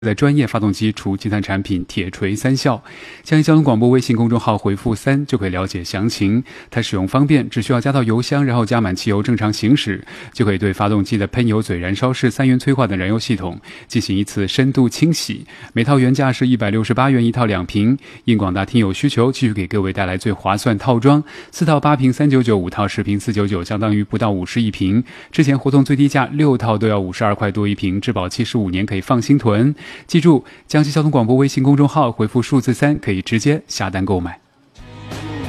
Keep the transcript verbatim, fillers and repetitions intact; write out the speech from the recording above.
的专业发动机除积碳产品铁锤三效。江西交通广播微信公众号回复三就可以了解详情。它使用方便，只需要加到油箱，然后加满汽油正常行驶，就可以对发动机的喷油嘴、燃烧室、三元催化等燃油系统进行一次深度清洗。每套原价是一百六十八元一套两瓶，应广大听友需求，继续给各位带来最划算套装，四套八瓶三九九，五套十瓶四九九，相当于不到五十一瓶。之前活动最低价六套都要五十二块多一瓶，质保期十五年，可以放心囤。记住，江西交通广播微信公众号回复数字三，可以直接下单购买。